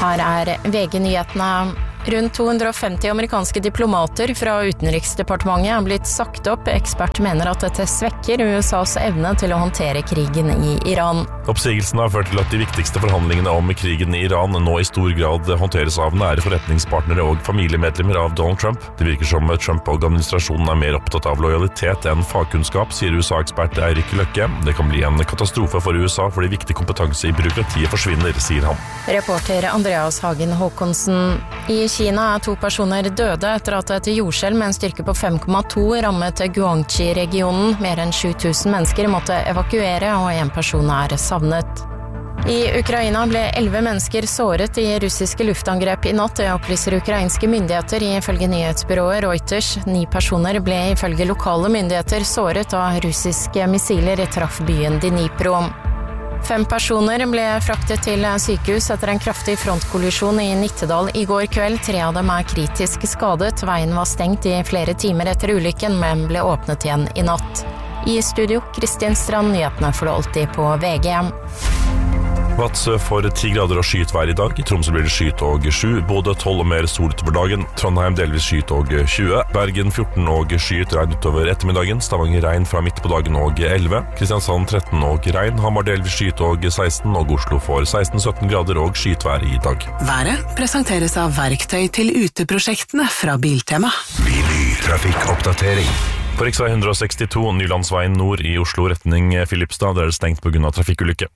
Her VG-nyhetene. Rundt 250 amerikanske diplomater fra utenriksdepartementet har blitt sagt opp. Ekspert mener at dette svekker USAs evne til å håndtere krigen i Iran. Oppsigelsen har ført til at de viktigste forhandlingene om krigen i Iran nå i stor grad håndteres av nære forretningspartnere og familiemedlemmer av Donald Trump. Det virker som Trump og administrasjonen er mer opptatt av lojalitet enn fagkunnskap, sier USA-ekspert Eirik Løkke. Det kan bli en katastrofe for USA fordi viktig kompetanse i byråkratiet forsvinner, sier han. Reporter Andreas Hagen Håkonsen. I Kina er 2 personer døde etter at et jordskjelv med en styrke på 5,2 rammet Guangxi-regionen. Mer enn 7000 mennesker måtte evakuere, og 1 person er savnet. I Ukraina ble 11 mennesker såret i russiske luftangrep i natt. Det opplyser ukrainske myndigheter ifølge nyhetsbyrået Reuters. 9 personer ble ifølge lokale myndigheter såret da russiske missiler traff byen Dnipro. 5 personer ble fraktet til sykehus etter en kraftig frontkollisjon i Nittedal i går kveld. 3 av dem er kritisk skadet. Veien var stengt i flere timer etter ulykken, men ble åpnet igjen i natt. I studio, Kristin Strand, nyhetene får du alltid på VG. Vadsø får 10 grader og skyet vær i dag. I Tromsø blir det skyet og 7. Bodø 12 og mer sol utover dagen. Trondheim delvis skyet og 20. Bergen 14 og skyet, regn utover ettermiddagen. Stavanger regn fra midt på dagen og 11. Kristiansand 13 og regn. Hamar delvis skyet og 16. Og Oslo får 16-17 grader og skyet vær i dag. Været presenteres av verktøy til uteprosjektene fra Biltema. Trafikkoppdatering. På riksvei 162 Nylandsveien nord i Oslo retning Filipstad, der er det stengt på grunn av trafikkulykke.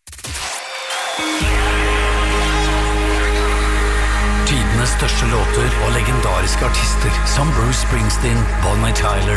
Tidenes største låter og legendariske artister som Bruce Springsteen, Bonnie Tyler